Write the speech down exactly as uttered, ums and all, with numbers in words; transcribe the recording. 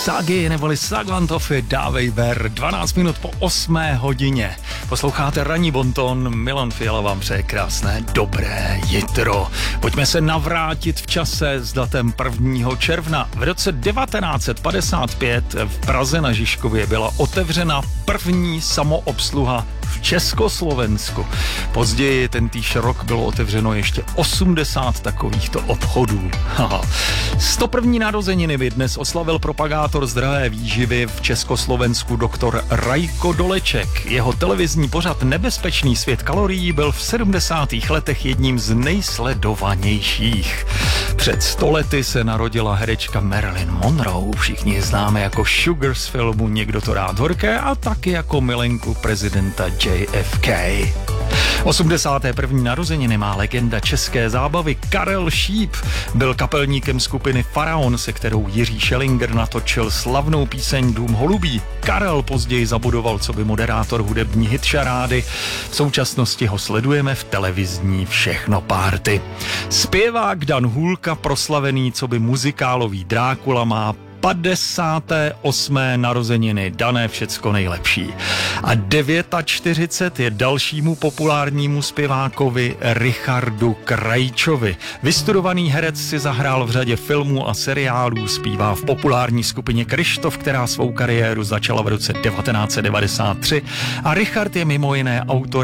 Sagi neboli Sagvantofy, dávej ber, dvanáct minut po osmé hodině. Posloucháte ranní bonton, Milan Fiala vám přeje krásné dobré jitro. Pojďme se navrátit v čase s datem prvního června. V roce devatenáct set padesát pět v Praze na Žižkově byla otevřena první samoobsluha v Československu. Později tentýž rok bylo otevřeno ještě osmdesát takovýchto obchodů. sto první narozeniny by dnes oslavil propagátor zdravé výživy v Československu doktor Rajko Doleček. Jeho televizní pořad Nebezpečný svět kalorií byl v sedmdesátých letech jedním z nejsledovanějších. Před sto lety se narodila herečka Marilyn Monroe. Všichni ji známe jako Sugar z filmu Někdo to rád horké a taky jako milenku prezidenta J F K. osmdesátého prvního narozeniny má legenda české zábavy Karel Šíp. Byl kapelníkem skupiny Faraon, se kterou Jiří Schellinger natočil slavnou píseň Dům holubí. Karel později zabudoval coby moderátor hudební hitšarády. V současnosti ho sledujeme v televizní Všechno party. Zpěvák Dan Hůlka, proslavený coby muzikálový Drákula, má padesáté osmé narozeniny. Dané, všecko nejlepší. A čtyřicet devět je dalšímu populárnímu zpěvákovi Richardu Krajčovi. Vystudovaný herec si zahrál v řadě filmů a seriálů, zpívá v populární skupině Kryštof, která svou kariéru začala v roce devatenáct set devadesát tři, a Richard je mimo jiné autorem